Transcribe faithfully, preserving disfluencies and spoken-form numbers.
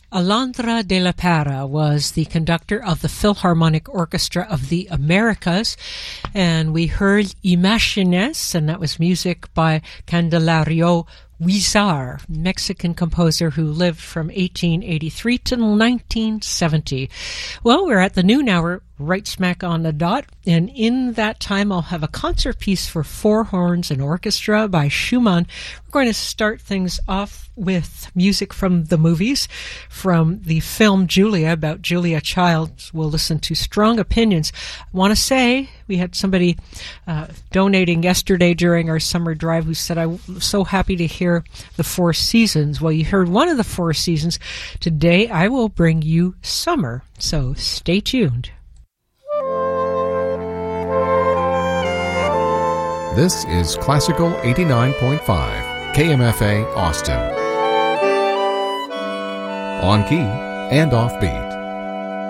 Alondra de la Parra was the conductor of the Philharmonic Orchestra of the Americas, and we heard Imagines, and that was music by Candelario Huizar, Mexican composer who lived from eighteen eighty-three to nineteen seventy. Well, we're at the noon hour, right smack on the dot, and in that time I'll have a concert piece for four horns and orchestra by Schumann. We're going to start things off with music from the movies, from the film Julia, about Julia Childs. We'll listen to Strong Opinions. I want to say we had somebody uh, donating yesterday during our summer drive who said, I was so happy to hear the Four Seasons. Well, you heard one of the Four Seasons. Today I will bring you summer, so stay tuned. This is Classical eighty-nine point five, K M F A Austin. On key and off beat.